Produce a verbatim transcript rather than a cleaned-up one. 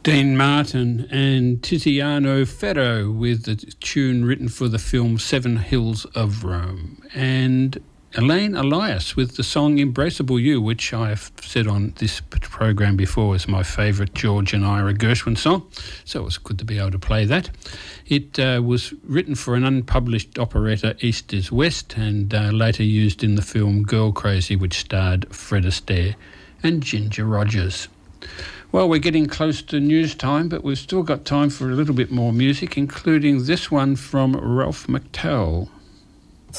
Dean Martin and Tiziano Ferro with the tune written for the film Seven Hills of Rome, and Elaine Elias with the song Embraceable You, which I've said on this program before is my favourite George and Ira Gershwin song, so it was good to be able to play that. It uh, was written for an unpublished operetta, East is West, and uh, later used in the film Girl Crazy, which starred Fred Astaire and Ginger Rogers. Well, we're getting close to news time, but we've still got time for a little bit more music, including this one from Ralph McTell.